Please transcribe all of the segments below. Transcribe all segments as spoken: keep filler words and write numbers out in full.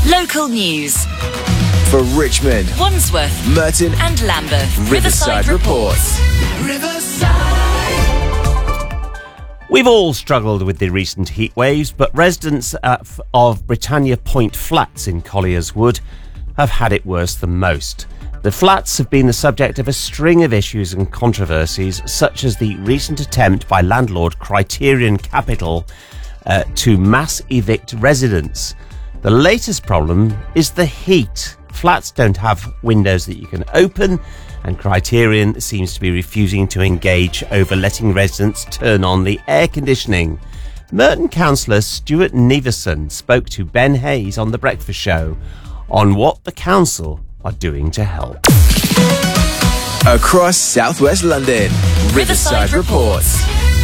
Local news. For Richmond, Wandsworth, Merton and Lambeth, Riverside, Riverside reports. We've all struggled with the recent heat waves, but residents uh, of Britannia Point Flats in Colliers Wood have had it worse than most. The flats have been the subject of a string of issues and controversies, such as the recent attempt by landlord Criterion Capital uh, to mass evict residents. The latest problem is the heat. Flats don't have windows that you can open, and Criterion seems to be refusing to engage over letting residents turn on the air conditioning. Merton councillor Stuart Neveson spoke to Ben Hayes on The Breakfast Show on what the council are doing to help. Across southwest London, Riverside, Riverside reports.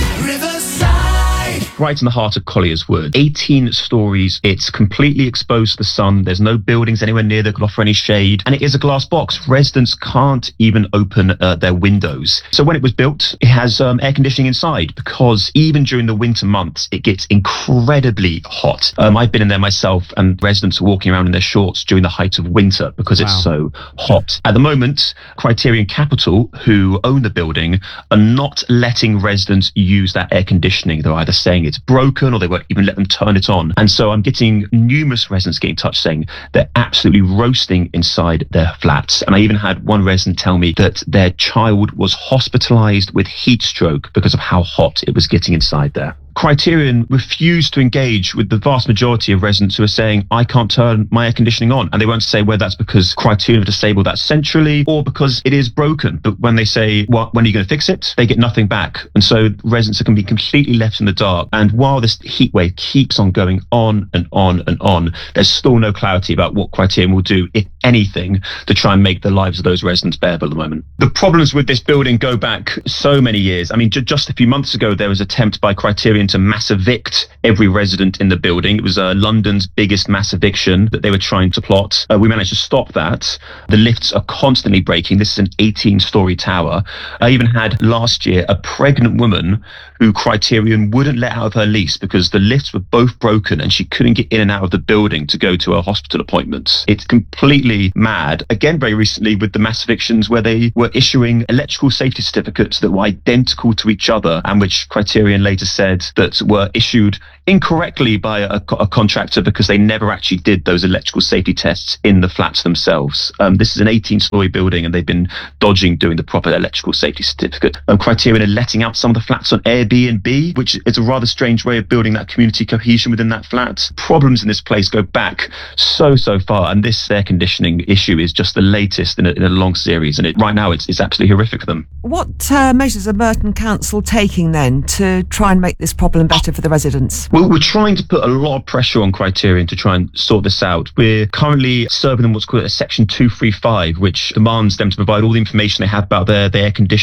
Right in the heart of Colliers Wood, eighteen stories. It's completely exposed to the sun. There's no buildings anywhere near that could offer any shade, and it is a glass box. Residents can't even open uh, their windows. So when it was built, it has um, air conditioning inside, because even during the winter months, it gets incredibly hot. Um, I've been in there myself, and residents are walking around in their shorts during the height of winter because Wow. it's so hot. At the moment, Criterion Capital, who own the building, are not letting residents use that air conditioning. They're either saying it's broken or they won't even let them turn it on. And so I'm getting numerous residents get in touch saying they're absolutely roasting inside their flats. And I even had one resident tell me that their child was hospitalized with heat stroke because of how hot it was getting inside there. Criterion refused to engage with the vast majority of residents who are saying, I can't turn my air conditioning on. And they won't say whether that's because Criterion have disabled that centrally or because it is broken. But when they say, well, when are you going to fix it? They get nothing back. And so residents are going to be completely left in the dark. And while this heat wave keeps on going on and on and on, there's still no clarity about what Criterion will do, if anything, to try and make the lives of those residents bearable at the moment. The problems with this building go back so many years. I mean, ju- just a few months ago, there was an attempt by Criterion to mass evict every resident in the building. It was uh, London's biggest mass eviction that they were trying to plot. Uh, we managed to stop that. The lifts are constantly breaking. This is an eighteen-story tower. I even had last year a pregnant woman who Criterion wouldn't let out of her lease because the lifts were both broken and she couldn't get in and out of the building to go to her hospital appointments. It's completely mad. Again, very recently with the mass evictions where they were issuing electrical safety certificates that were identical to each other, and which Criterion later said that were issued incorrectly by a, a contractor because they never actually did those electrical safety tests in the flats themselves. Um, this is an eighteen-story building and they've been dodging doing the proper electrical safety certificate. Um, Criterion are letting out some of the flats on Airbnb, which is a rather strange way of building that community cohesion within that flat. Problems in this place go back so, so far, and this air conditioning issue is just the latest in a, in a long series, and it, right now it's, it's absolutely horrific for them. What uh, measures are Merton Council taking then to try and make this problem better for the residents? Well, we're trying to put a lot of pressure on Criterion to try and sort this out. We're currently serving them what's called a Section two thirty-five, which demands them to provide all the information they have about their, their air conditioning